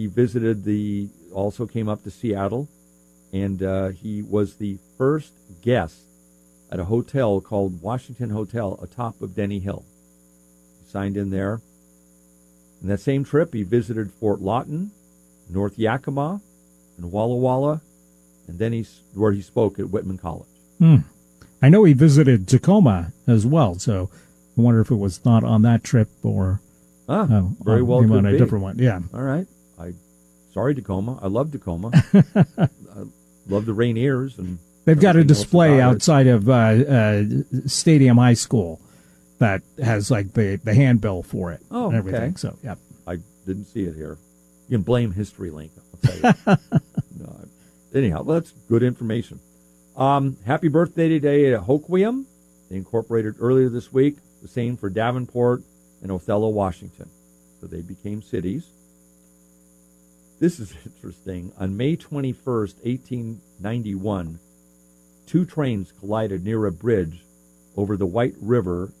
He also came up to Seattle, and he was the first guest at a hotel called Washington Hotel atop of Denny Hill. He signed in there. In that same trip, he visited Fort Lawton, North Yakima, and Walla Walla, and then where he spoke at Whitman College. I know he visited Tacoma as well, so I wonder if it was not on that trip or very well on a different one. Yeah. All right. Sorry, Tacoma. I love Tacoma. I love the Rainiers. And they've got a display outside of Stadium High School that has like the handbill for it and everything. Okay. So, yeah. I didn't see it here. You can blame History Link. I'll tell you. Anyhow, that's good information. Happy birthday today at Hoquiam. They incorporated earlier this week. The same for Davenport and Othello, Washington. So they became cities. This is interesting. On May 21st, 1891, two trains collided near a bridge over the White River